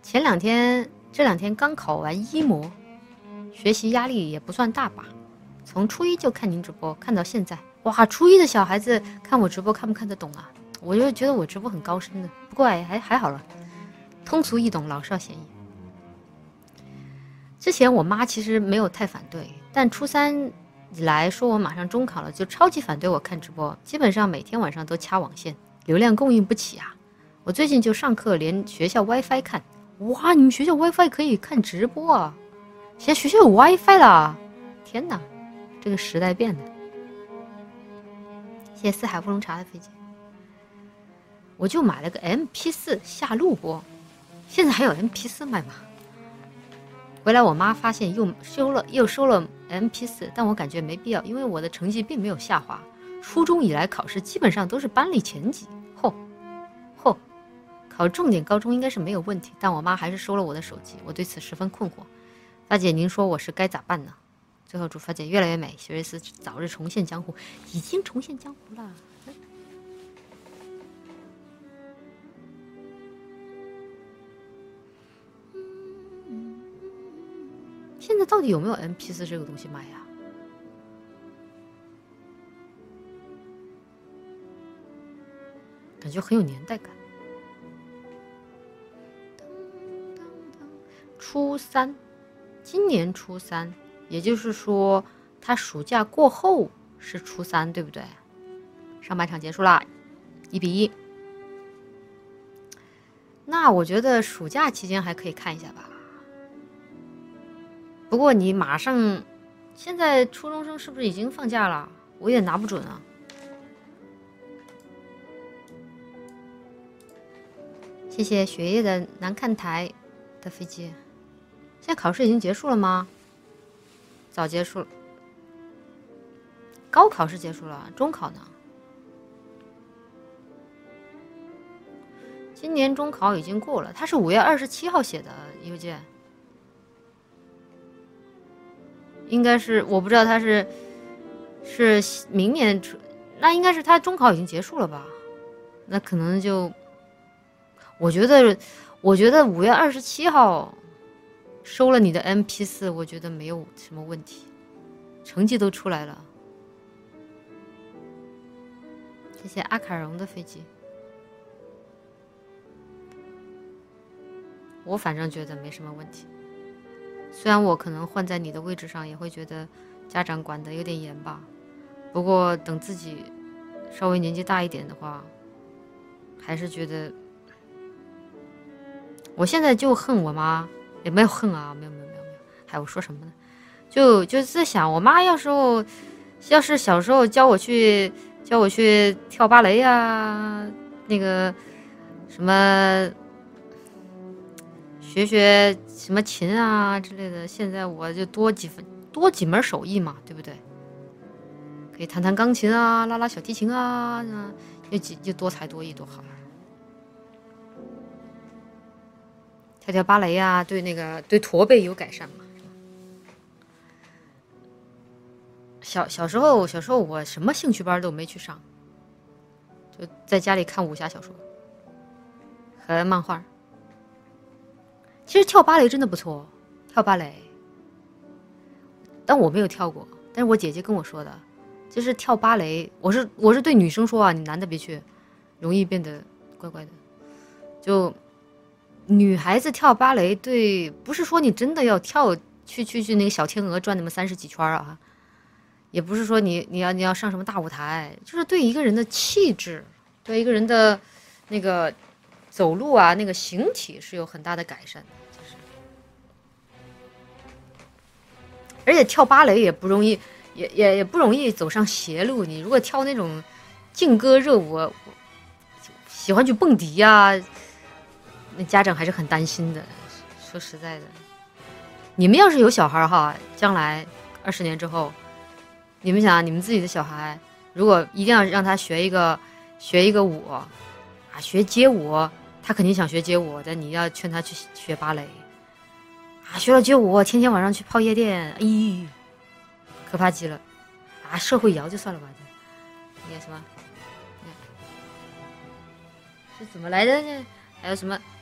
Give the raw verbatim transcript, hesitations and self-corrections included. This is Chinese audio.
前两天这两天刚考完一模，学习压力也不算大吧。从初一就看您直播，看到现在，哇，初一的小孩子看我直播看不看得懂啊？我就觉得我直播很高深的，不过还还好了，通俗易懂，老少咸宜。之前我妈其实没有太反对，但初三以来说我马上中考了，就超级反对我看直播，基本上每天晚上都掐网线，流量供应不起啊。我最近就上课连学校 WiFi 看，哇，你们学校 WiFi 可以看直播啊？现在学校有 WiFi 了，天哪，这个时代变了。谢谢四海乌龙茶的飞机。我就买了个 M P 四 下录播，现在还有 M P 四 卖吗？回来我妈发现又收了又收了 M P 四， 但我感觉没必要，因为我的成绩并没有下滑，初中以来考试基本上都是班里前几。嚯嚯，考重点高中应该是没有问题，但我妈还是收了我的手机，我对此十分困惑。发姐，您说我是该咋办呢？最后祝发姐越来越美，学瑞斯早日重现江湖。已经重现江湖了。现在到底有没有 M P 四 这个东西卖呀？感觉很有年代感。初三，今年初三，也就是说他暑假过后是初三，对不对？上半场结束了，一比一。那我觉得暑假期间还可以看一下吧。不过你马上，现在初中生是不是已经放假了？我也拿不准啊。谢谢雪夜的南看台的飞机。现在考试已经结束了吗？早结束了。高考是结束了，中考呢？今年中考已经过了，他是五月二十七号写的邮件。应该是我不知道他是是明年，那应该是他中考已经结束了吧？那可能就，我觉得，我觉得五月二十七号收了你的 M P 四， 我觉得没有什么问题，成绩都出来了。谢谢阿卡荣的飞机，我反正觉得没什么问题。虽然我可能换在你的位置上也会觉得家长管得有点严吧，不过等自己稍微年纪大一点的话，还是觉得，我现在就恨我妈，也没有恨啊，没有没有没有没有，还我说什么呢？就就是在想，我妈要时候要是小时候教我去教我去跳芭蕾啊，那个什么。学学什么琴啊之类的，现在我就多几分多几门手艺嘛，对不对？可以弹弹钢琴啊，拉拉小提琴啊，又几就多才多艺多好。跳跳芭蕾啊，对那个对驼背有改善嘛？小小时候小时候我什么兴趣班都没去上，就在家里看武侠小说和漫画。其实跳芭蕾真的不错，跳芭蕾，但我没有跳过。但是我姐姐跟我说的，就是跳芭蕾，我是我是对女生说啊，你男的别去，容易变得怪怪的。就女孩子跳芭蕾，对，不是说你真的要跳去去去那个小天鹅转那么三十几圈啊，也不是说你你要你要上什么大舞台，就是对一个人的气质，对一个人的那个走路啊，那个形体是有很大的改善的。而且跳芭蕾也不容易，也也也不容易走上邪路。你如果跳那种劲歌热舞，喜欢去蹦迪呀、啊，那家长还是很担心的。说实在的，你们要是有小孩哈，将来二十年之后，你们想，你们自己的小孩，如果一定要让他学一个学一个舞啊，学街舞，他肯定想学街舞，但你要劝他去学芭蕾。啊，学了街舞，天天晚上去泡夜店，哎，可怕极了！啊，社会摇就算了吧，这，那个什么，是怎么来的呢？还有什么